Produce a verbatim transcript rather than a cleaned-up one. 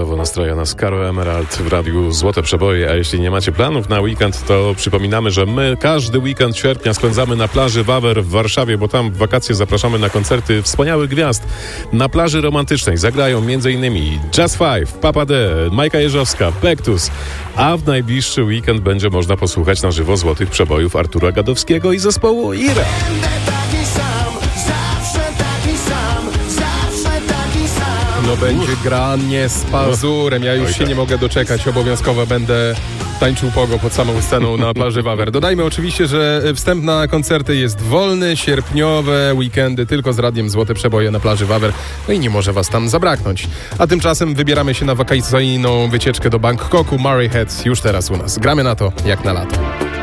weekendowo nastrojona z Caro Emerald w radiu Złote Przeboje, a jeśli nie macie planów na weekend, to przypominamy, że my każdy weekend sierpnia spędzamy na plaży Wawer w Warszawie, bo tam w wakacje zapraszamy na koncerty wspaniałych gwiazd. Na plaży romantycznej zagrają m.in. Jazz Five, Papa D, Majka Jeżowska, Pektus, a w najbliższy weekend będzie można posłuchać na żywo Złotych Przebojów Artura Gadowskiego i zespołu Ira. No będzie gra nie z pazurem. Ja już się nie mogę doczekać. Obowiązkowo będę tańczył pogo pod samą sceną na plaży Wawer. Dodajmy oczywiście, że wstęp na koncerty jest wolny, sierpniowe weekendy tylko z radiem Złote Przeboje na plaży Wawer. No i nie może was tam zabraknąć. A tymczasem wybieramy się na wakacyjną wycieczkę do Bangkoku. Murray Head już teraz u nas. Gramy na to jak na lato.